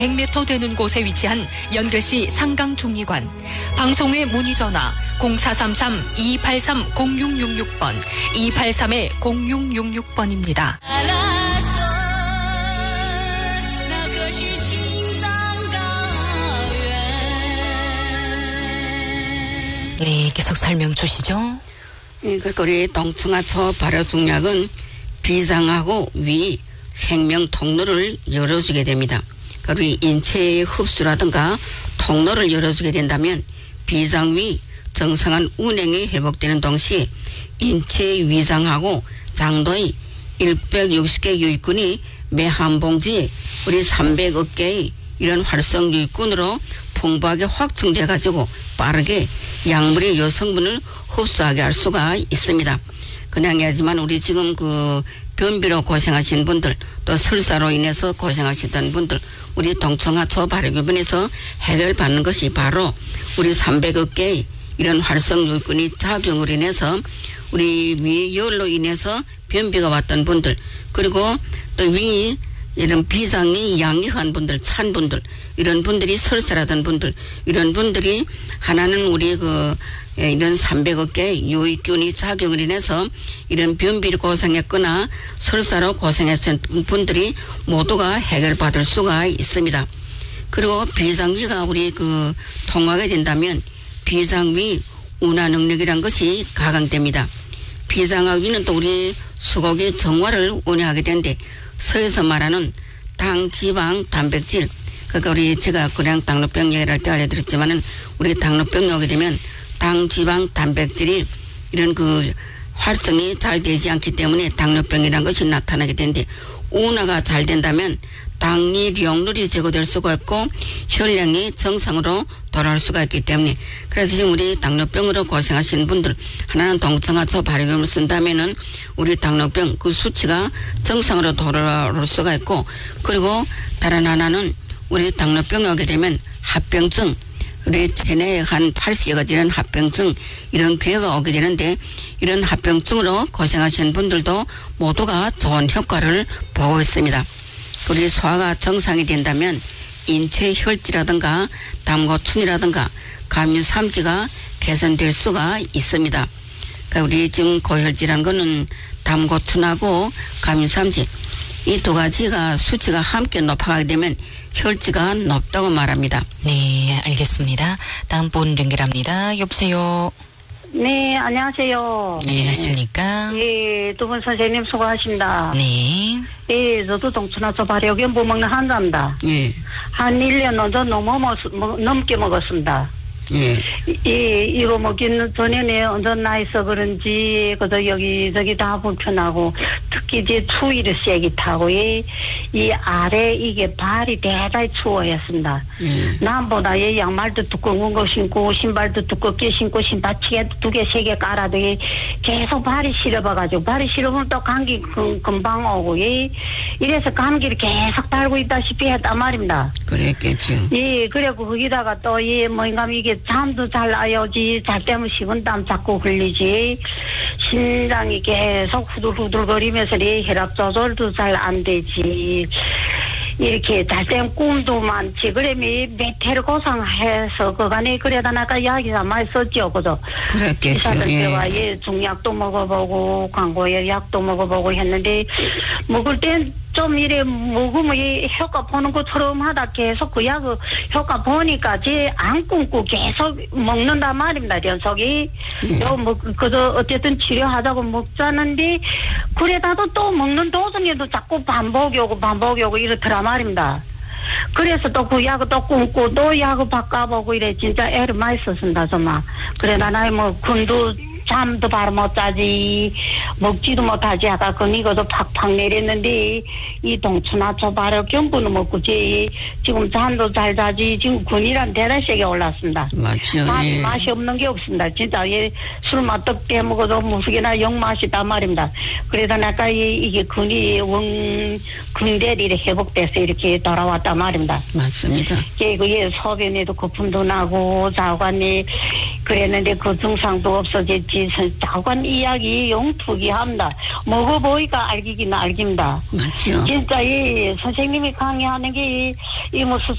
100m 되는 곳에 위치한 연결시 상강종리관. 방송회 문의전화 0433-283-0666번, 283-0666번입니다. 네, 계속 설명 주시죠. 그러니까 우리 동충하초 발효중약은 비장하고 위 생명 통로를 열어주게 됩니다. 우리 인체의 흡수라든가 통로를 열어주게 된다면 비장위 정상한 운행이 회복되는 동시에 인체의 위장하고 장도의 160개 유익균이 매 한 봉지에 우리 300억 개의 이런 활성 유익균으로 풍부하게 확충돼 가지고 빠르게 약물의 여성분을 흡수하게 할 수가 있습니다. 그냥이 하지만 우리 지금 그 변비로 고생하신 분들, 또 설사로 인해서 고생하시던 분들, 우리 동충하초 발효균에서 해결받는 것이 바로 우리 300억 개의 이런 활성유익균이 작용을 인해서 우리 위열로 인해서 변비가 왔던 분들, 그리고 또 위 이런 비장이 양익한 분들, 찬 분들, 이런 분들이 설사라던 분들, 이런 분들이 하나는 우리 이런 300억 개의 유익균이 작용을 인해서 이런 변비를 고생했거나 설사로 고생했던 분들이 모두가 해결받을 수가 있습니다. 그리고 비장위가 우리 통하게 된다면 비장위 운화 능력이란 것이 가강됩니다. 비장위는 또 우리 수곡의 정화를 운영하게 되는데 서에서 말하는 당, 지방, 단백질, 그러니까 우리 제가 그냥 당뇨병 얘기를 할 때 알려드렸지만은 우리 당뇨병이 오게 되면 당, 지방, 단백질이 이런 활성이 잘 되지 않기 때문에 당뇨병이라는 것이 나타나게 되는데 운화가 잘 된다면 당리, 령률이 제거될 수가 있고 혈량이 정상으로 돌아올 수가 있기 때문에 그래서 지금 우리 당뇨병으로 고생하시는 분들 하나는 동충하초 발효균을 쓴다면은 우리 당뇨병 그 수치가 정상으로 돌아올 수가 있고 그리고 다른 하나는 우리 당뇨병이 오게 되면 합병증 우리 체내에 한 80여가 되는 합병증 이런 기회가 오게 되는데 이런 합병증으로 고생하시는 분들도 모두가 좋은 효과를 보고 있습니다. 우리 소화가 정상이 된다면 인체 혈지라든가 담고춘이라든가 감유삼지가 개선될 수가 있습니다. 그러니까 우리 지금 고혈지라는 거는 담고춘하고 감유삼지 이 두 가지가 수치가 함께 높아가게 되면 혈지가 높다고 말합니다. 네, 알겠습니다. 다음 분 연결합니다. 여보세요. 네, 안녕하세요. 안녕하십니까? 예, 두 분 선생님 수고하십니다. 네. 예, 저도 동충하초 발효균 먹는 환자입니다. 예. 한 1년 넘게 먹었습니다. 예. 이거 먹기는 전에는 언전 나이서 그런지, 여기저기 다 불편하고, 특히 이제 추위를 세게 타고, 이 아래 이게 발이 대단히 추워했습니다. 남보다 양말도 두꺼운 거 신고, 신발도 두껍게 신고, 신바치게 2개, 3개 깔아도 계속 발이 시려봐가지고, 발이 시려보면 또 감기 금방 오고, 이래서 감기를 계속 달고 있다시피 했단 말입니다. 그랬겠죠. 예, 그래고 거기다가 또, 뭔가 이게 잠도 잘 아야지, 잘 때면 식은땀 자꾸 흘리지, 심장이 계속 후들후들거리면서 혈압 조절도 잘 안 되지, 이렇게 잘 때면 꿈도 많지, 그러면 메테를 고상해서 그간에 그래다 나가 이야기가 많이 썼죠, 그죠? 그랬겠죠. 예. 중약도 먹어보고, 광고에 약도 먹어보고 했는데, 먹을 땐 좀 이래 먹으면 효과 보는 것처럼 하다 계속 그 약을 효과 보니까 제 안 끊고 계속 먹는단 말입니다. 연속이. 어쨌든 치료하자고 먹자는데 그래다도 또 먹는 도중에도 자꾸 반복이 오고 이렇더라 말입니다. 그래서 또 그 약을 또 끊고 또 약을 바꿔보고 이래 진짜 애를 많이 썼습니다. 정말. 그래 나는 군도 잠도 바로 못 자지 먹지도 못하지 아까 이거도 팍팍 내렸는데 이 동충하초 발효균분을 먹고 지금 잠도 잘 자지 지금 군이란 대단히 세게 올랐습니다. 맞죠. 맛이 없는 게 없습니다. 진짜 술맛 떡대 먹어도 무수개나 영맛이 있단 말입니다. 그래서 아까 이게 군이 근대리 회복돼서 이렇게 돌아왔단 말입니다. 맞습니다. 소변에도 거품도 나고 자관에 그랬는데 그 증상도 없어졌지. 자관 이야기 용투기합니다. 먹어보니까 알기긴 알깁니다. 맞죠. 진짜 이 선생님이 강의하는 게 이 무슨